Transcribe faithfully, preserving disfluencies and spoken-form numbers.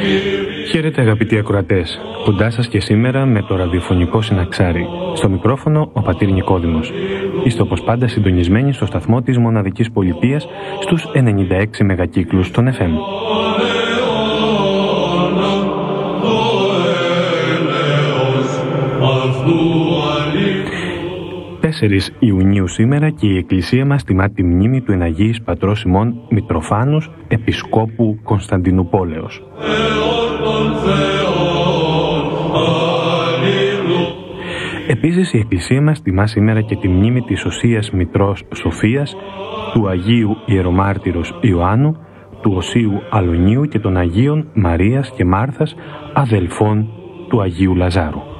Χαίρετε αγαπητοί ακροατές, κοντά σας και σήμερα με το ραδιοφωνικό συναξάρι. Στο μικρόφωνο ο πατήρ Νικόδημος. Είστε όπως πάντα συντονισμένοι στο σταθμό της μοναδικής πολυπείας στους ενενήντα έξι μεγακύκλους των εφ εμ. τέσσερις Ιουνίου σήμερα και η Εκκλησία μας τιμά τη μνήμη του εναγίης πατρός ημών Μητροφάνους, Επισκόπου Κωνσταντινουπόλεως. Επίσης η Εκκλησία μας τιμά σήμερα και τη μνήμη της Οσίας Μητρός Σοφίας, του Αγίου Ιερομάρτυρος Ιωάννου, του Οσίου Αλωνίου και των Αγίων Μαρίας και Μάρθας, αδελφών του Αγίου Λαζάρου.